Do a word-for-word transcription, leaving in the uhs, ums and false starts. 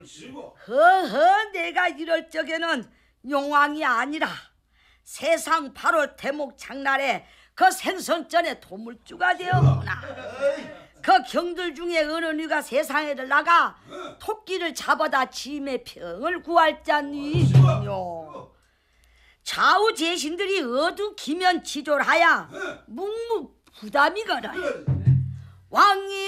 허허, 내가 이럴 적에는 용왕이 아니라 세상 팔월 대목 장날에 그 생선전에 도물주가 되었구나. 그 경들 중에 어느 누가 세상에 나가 토끼를 잡아다 짐의 평을 구할 자니요. 좌우 제신들이 어두 기면 지졸하야 묵묵 부담이거라. 왕이